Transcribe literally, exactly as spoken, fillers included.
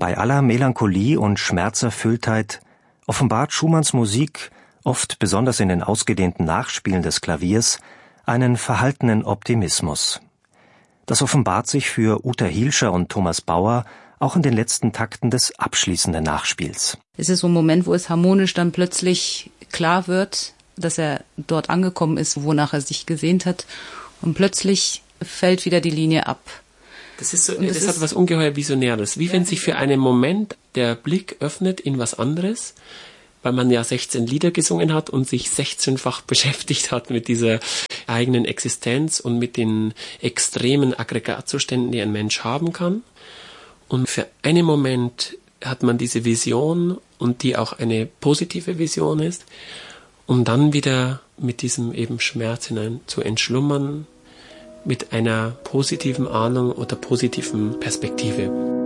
Bei aller Melancholie und Schmerzerfülltheit offenbart Schumanns Musik, oft besonders in den ausgedehnten Nachspielen des Klaviers, einen verhaltenen Optimismus. Das offenbart sich für Uta Hilscher und Thomas Bauer auch in den letzten Takten des abschließenden Nachspiels. Es ist so ein Moment, wo es harmonisch dann plötzlich klar wird, dass er dort angekommen ist, wonach er sich gesehnt hat. Und plötzlich fällt wieder die Linie ab. Das ist so, das, das hat was ungeheuer Visionäres. Wie wenn sich für einen Moment der Blick öffnet in was anderes, weil man ja sechzehn Lieder gesungen hat und sich sechzehnfach beschäftigt hat mit dieser eigenen Existenz und mit den extremen Aggregatzuständen, die ein Mensch haben kann. Und für einen Moment hat man diese Vision und die auch eine positive Vision ist, um dann wieder mit diesem eben Schmerz hinein zu entschlummern, mit einer positiven Ahnung oder positiven Perspektive.